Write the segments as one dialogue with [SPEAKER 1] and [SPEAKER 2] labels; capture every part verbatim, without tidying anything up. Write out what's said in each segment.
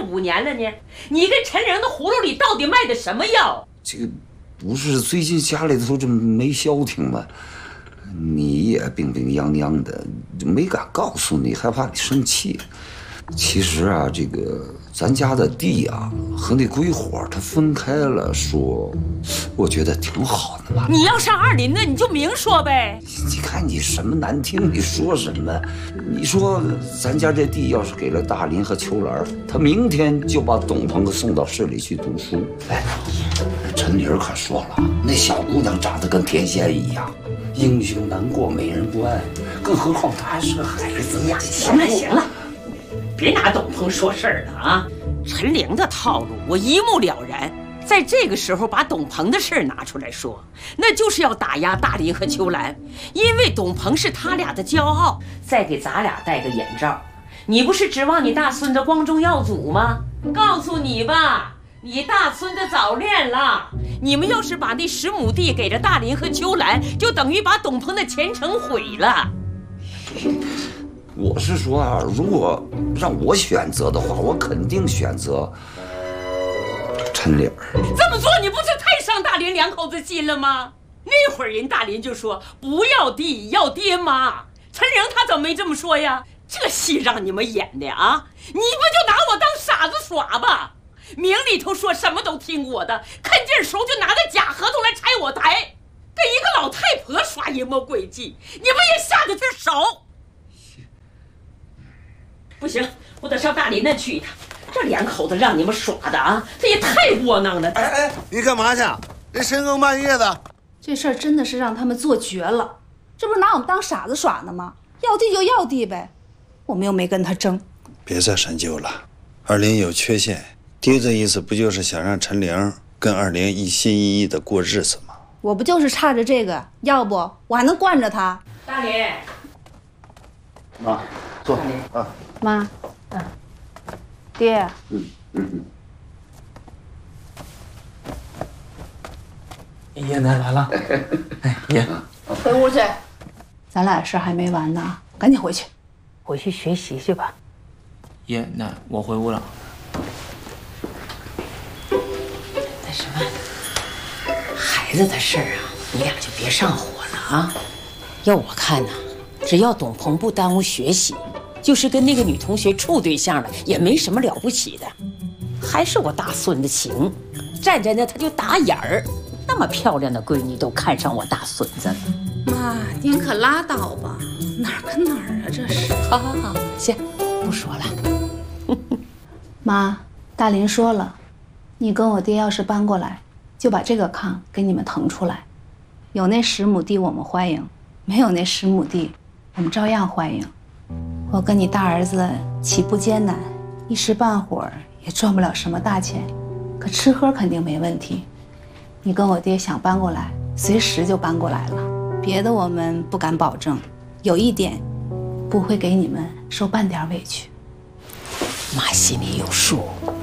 [SPEAKER 1] 五年了呢，你跟陈玲的葫芦里到底卖的什么药？
[SPEAKER 2] 这个不是最近家里头这没消停吗？你也病病殃殃的，没敢告诉你，害怕你生气。其实啊，这个咱家的地啊和那鬼火他分开了说，我觉得挺好的嘛。
[SPEAKER 1] 你要上二林的，你就明说呗。
[SPEAKER 2] 你看你什么难听，你说什么？你说咱家这地要是给了大林和秋兰，他明天就把董鹏送到市里去读书。哎，陈玲可说了，那小姑娘长得跟天仙一样，英雄难过美人关，更何况她还是个孩子呀。
[SPEAKER 1] 行了行了。别拿董鹏说事儿了啊！陈玲的套路我一目了然，在这个时候把董鹏的事儿拿出来说，那就是要打压大林和秋兰，因为董鹏是他俩的骄傲。再给咱俩戴个眼罩，你不是指望你大孙子光宗耀祖吗？告诉你吧，你大孙子早恋了。你们要是把那十亩地给了大林和秋兰，就等于把董鹏的前程毁了。
[SPEAKER 2] 我是说啊，如果让我选择的话，我肯定选择陈玲。
[SPEAKER 1] 这么做你不是太伤大林两口子心了吗？那会儿人大林就说不要地要爹妈，陈玲她怎么没这么说呀？这戏让你们演的啊！你不就拿我当傻子耍吧？明里头说什么都听我的，看劲时候就拿个假合同来拆我台，跟一个老太婆耍阴谋诡计，你们也下得去手？不行，我得上大林那去一趟。这两口子让你们耍的啊，这也太窝囊了。
[SPEAKER 3] 哎哎，你干嘛去？这深更半夜的，
[SPEAKER 4] 这事儿真的是让他们做绝了。这不是拿我们当傻子耍呢吗？要地就要地呗，我们又没跟他争。
[SPEAKER 5] 别再深究了，二林有缺陷，爹这意思不就是想让陈玲跟二林一心一意的过日子吗？
[SPEAKER 4] 我不就是差着这个，要不我还能惯着他。
[SPEAKER 1] 大林，
[SPEAKER 3] 妈，坐啊。
[SPEAKER 4] 妈，嗯，爹，
[SPEAKER 2] 嗯嗯
[SPEAKER 6] 嗯。爷奶来了，哎，爷，
[SPEAKER 4] 回屋去。咱俩事还没完呢，赶紧回去，
[SPEAKER 1] 回去学习去吧。
[SPEAKER 6] 爷奶，我回屋了。
[SPEAKER 1] 那什么，孩子的事儿啊，你俩就别上火了啊。要我看呢，只要董鹏不耽误学习。就是跟那个女同学处对象了，也没什么了不起的。还是我大孙子行，站在那他就打眼儿。那么漂亮的闺女都看上我大孙子了。
[SPEAKER 4] 妈，您可拉倒吧，哪儿跟哪儿啊？这是。
[SPEAKER 1] 好好好，行，不说了。
[SPEAKER 4] 妈，大林说了，你跟我爹要是搬过来，就把这个炕给你们腾出来。有那十亩地我们欢迎，没有那十亩地，我们照样欢迎。我跟你大儿子起步艰难，一时半会儿也赚不了什么大钱，可吃喝肯定没问题。你跟我爹想搬过来，随时就搬过来了。别的我们不敢保证，有一点，不会给你们受半点委屈。
[SPEAKER 1] 妈心里有数。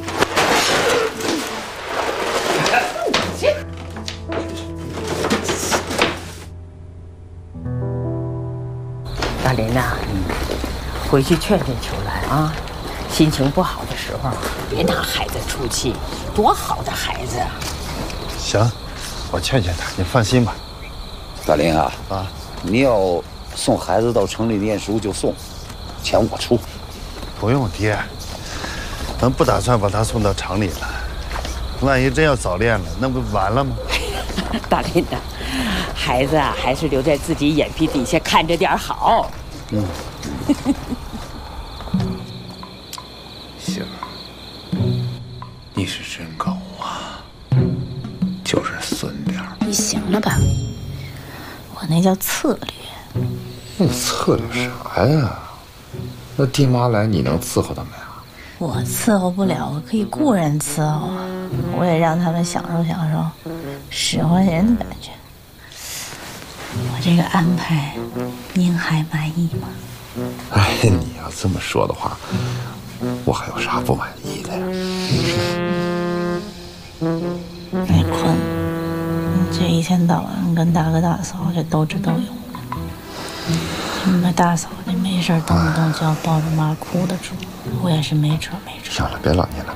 [SPEAKER 1] 大林呐、啊，回去劝劝秋兰啊，心情不好的时候别拿孩子出气，多好的孩子啊！
[SPEAKER 5] 行，我劝劝他，你放心吧。
[SPEAKER 2] 大林啊，
[SPEAKER 5] 啊，
[SPEAKER 2] 你要送孩子到城里念书就送，钱我出。
[SPEAKER 5] 不用爹，咱不打算把他送到城里了。万一真要早恋了，那不完了吗？
[SPEAKER 1] 大林呐、啊，孩子啊，还是留在自己眼皮底下看着点好。
[SPEAKER 5] 嗯。
[SPEAKER 6] 杏儿，你是真狗啊，就是损点儿。
[SPEAKER 7] 你行了吧？我那叫策略。
[SPEAKER 8] 那策略啥呀？那爹妈来，你能伺候他们呀？
[SPEAKER 7] 我伺候不了，我可以雇人伺候啊。我也让他们享受享受使唤人的感觉。我这个安排，您还满意吗？
[SPEAKER 8] 哎，你要这么说的话，我还有啥不满意的呀？
[SPEAKER 7] 没困，这一天到晚跟大哥大嫂这斗智斗勇的，你们大嫂这没事动不动就要抱着妈哭的主，我也是没辙没辙。
[SPEAKER 8] 行了，别老念了。